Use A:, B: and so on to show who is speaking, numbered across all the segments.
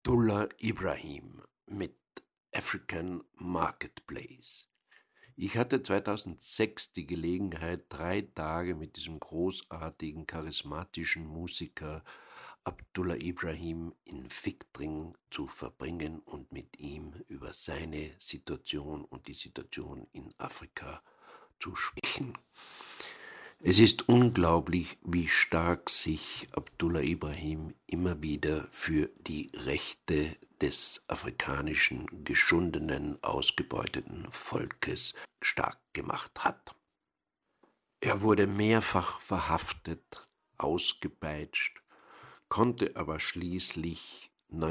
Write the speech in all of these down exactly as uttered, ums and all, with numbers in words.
A: Abdullah Ibrahim mit African Marketplace. Ich hatte zweitausendsechs die Gelegenheit, drei Tage mit diesem großartigen, charismatischen Musiker Abdullah Ibrahim in Viktring zu verbringen und mit ihm über seine Situation und die Situation in Afrika zu sprechen. Es ist unglaublich, wie stark sich Abdullah Ibrahim immer wieder für die Rechte des afrikanischen, geschundenen, ausgebeuteten Volkes stark gemacht hat. Er wurde mehrfach verhaftet, ausgepeitscht, konnte aber schließlich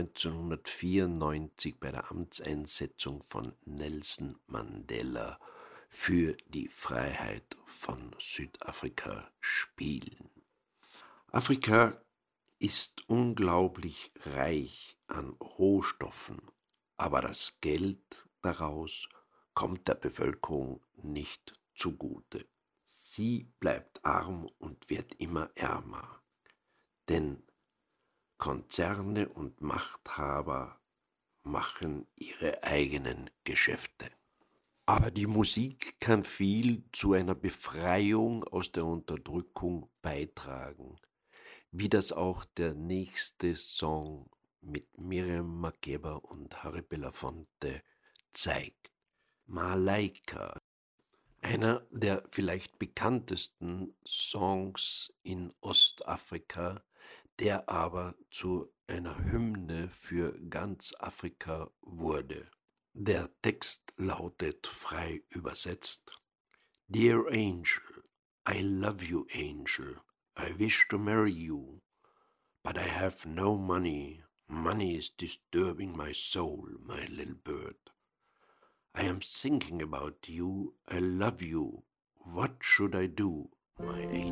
A: neunzehnhundertvierundneunzig bei der Amtseinsetzung von Nelson Mandela für die Freiheit von Südafrika spielen. Afrika ist unglaublich reich an Rohstoffen, aber das Geld daraus kommt der Bevölkerung nicht zugute. Sie bleibt arm und wird immer ärmer, denn Konzerne und Machthaber machen ihre eigenen Geschäfte. Aber die Musik kann viel zu einer Befreiung aus der Unterdrückung beitragen, wie das auch der nächste Song mit Miriam Makeba und Harry Belafonte zeigt. Malaika, einer der vielleicht bekanntesten Songs in Ostafrika, der aber zu einer Hymne für ganz Afrika wurde. Der Text lautet frei übersetzt: Dear Angel, I love you, Angel. I wish to marry you, but I have no money. Money is disturbing my soul, my little bird. I am thinking about you. I love you. What should I do, my angel?